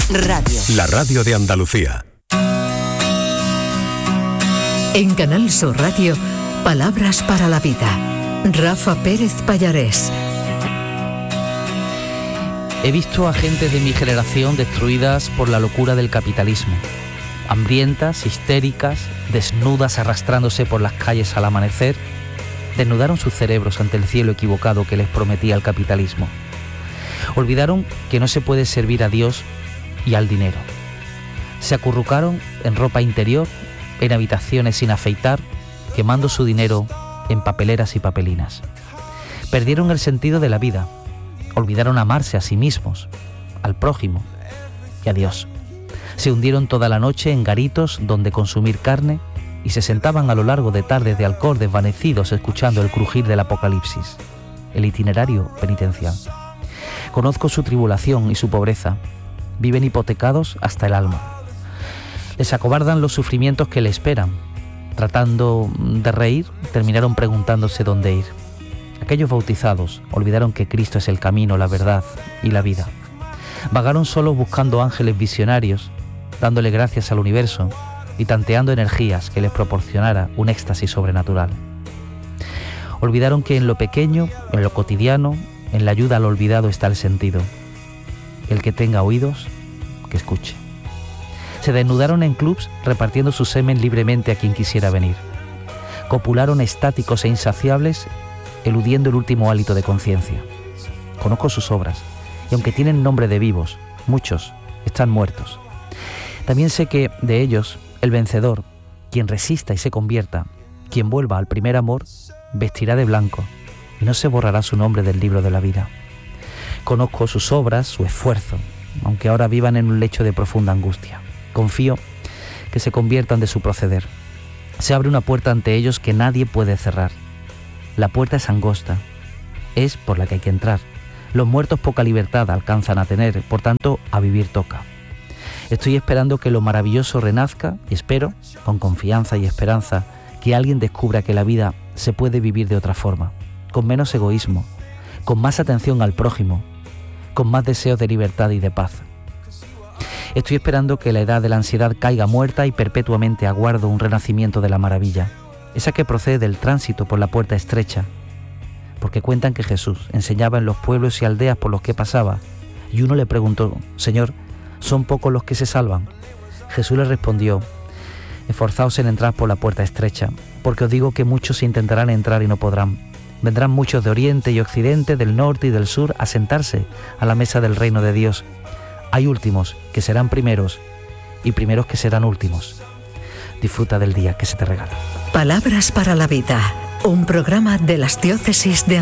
Radio. La radio de Andalucía. En Canal Sur Radio, Palabras para la Vida. Rafa Pérez Pallarés. He visto a gente de mi generación destruidas por la locura del capitalismo. Hambrientas, histéricas, desnudas arrastrándose por las calles al amanecer, desnudaron sus cerebros ante el cielo equivocado que les prometía el capitalismo. Olvidaron que no se puede servir a Dios y al dinero. Se acurrucaron en ropa interior, en habitaciones sin afeitar, quemando su dinero en papeleras y papelinas. Perdieron el sentido de la vida. Olvidaron amarse a sí mismos, al prójimo y a Dios. Se hundieron toda la noche en garitos donde consumir carne y se sentaban a lo largo de tardes de alcohol desvanecidos escuchando el crujir del apocalipsis, el itinerario penitencial. Conozco su tribulación y su pobreza. Viven hipotecados hasta el alma. Les acobardan los sufrimientos que le esperan. Tratando de reír, terminaron preguntándose dónde ir. Aquellos bautizados olvidaron que Cristo es el camino, la verdad y la vida. Vagaron solos buscando ángeles visionarios, dándole gracias al universo y tanteando energías que les proporcionara un éxtasis sobrenatural. Olvidaron que en lo pequeño, en lo cotidiano, en la ayuda al olvidado está el sentido. El que tenga oídos, que escuche. Se desnudaron en clubs repartiendo su semen libremente a quien quisiera venir. Copularon estáticos e insaciables, eludiendo el último hálito de conciencia. Conozco sus obras, y aunque tienen nombre de vivos, muchos están muertos. También sé que de ellos, el vencedor, quien resista y se convierta, quien vuelva al primer amor, vestirá de blanco y no se borrará su nombre del libro de la vida. Conozco sus obras, su esfuerzo, aunque ahora vivan en un lecho de profunda angustia. Confío que se conviertan de su proceder. Se abre una puerta ante ellos que nadie puede cerrar. La puerta es angosta, es por la que hay que entrar. Los muertos poca libertad alcanzan a tener, por tanto, a vivir toca. Estoy esperando que lo maravilloso renazca y espero, con confianza y esperanza, que alguien descubra que la vida se puede vivir de otra forma, con menos egoísmo, con más atención al prójimo, con más deseos de libertad y de paz. Estoy esperando que la edad de la ansiedad caiga muerta y perpetuamente aguardo un renacimiento de la maravilla, esa que procede del tránsito por la puerta estrecha, porque cuentan que Jesús enseñaba en los pueblos y aldeas por los que pasaba, y uno le preguntó: Señor, ¿son pocos los que se salvan? Jesús le respondió: esforzaos en entrar por la puerta estrecha, porque os digo que muchos intentarán entrar y no podrán. Vendrán muchos de oriente y occidente, del norte y del sur, a sentarse a la mesa del reino de Dios. Hay últimos que serán primeros y primeros que serán últimos. Disfruta del día que se te regala. Palabras para la Vida, un programa de las diócesis de